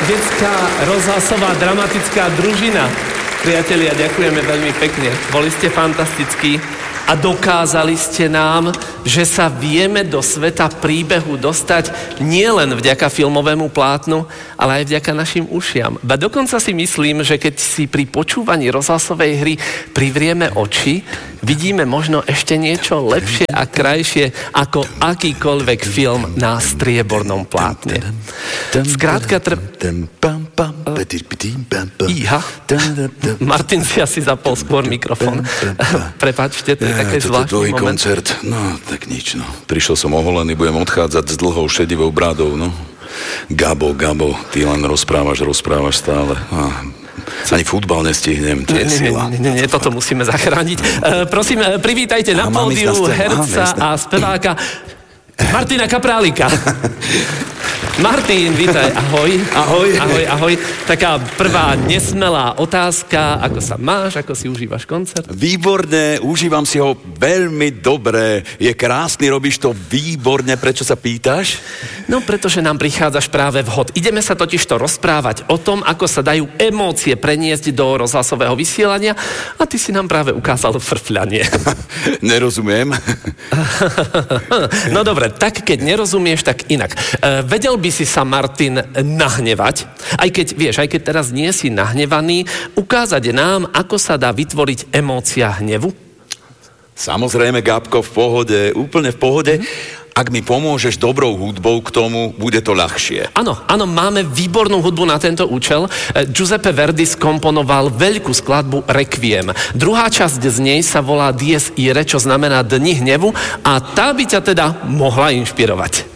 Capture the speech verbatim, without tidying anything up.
detská rozhlasová dramatická družina. Priatelia, ďakujeme veľmi pekne. Boli ste fantastickí a dokázali ste nám, že sa vieme do sveta príbehu dostať nielen vďaka filmovému plátnu, ale aj vďaka našim ušiam. Ba dokonca si myslím, že keď si pri počúvaní rozhlasovej hry privrieme oči, vidíme možno ešte niečo lepšie a krajšie ako akýkoľvek film na striebornom plátne. Skrátka tr... Iha. Martin si asi zapol skôr mikrofón. Prepáčte, to je také zvláštny dlhý moment. koncert, no tak nič, no. Prišiel som oholený, budem odchádzať s dlhou šedivou brádou, no. Gabo, Gabo, ty len rozprávaš, rozprávaš stále. No. Ani futbal nestihnem, to je nie, sila. Nie, nie, nie, toto musíme zachrániť. Uh, prosím, privítajte na pódiu herca a speváka Martina Kaprálika. Martin, vítaj, ahoj. Ahoj. Ahoj, ahoj. Taká prvá nesmelá otázka, ako sa máš, ako si užívaš koncert? Výborne, užívam si ho veľmi dobre. Je krásny, robíš to výborne. Prečo sa pýtaš? No, pretože nám prichádzaš práve vhod. Ideme sa totiž to rozprávať o tom, ako sa dajú emócie preniesť do rozhlasového vysielania a ty si nám práve ukázal frfľanie. Nerozumiem. No dobre, tak keď nerozumieš, tak inak. E, vedel by si sa, Martin, nahnevať, aj keď, vieš, aj keď teraz nie si nahnevaný, ukázať nám, ako sa dá vytvoriť emócia hnevu? Samozrejme, Gabko, v pohode, úplne v pohode. Ak mi pomôžeš dobrou hudbou k tomu, bude to ľahšie. Áno, áno, máme výbornú hudbu na tento účel. Giuseppe Verdi skomponoval veľkú skladbu Requiem. Druhá časť z nej sa volá Dies Irae, čo znamená Dni hnevu, a tá by ťa teda mohla inšpirovať.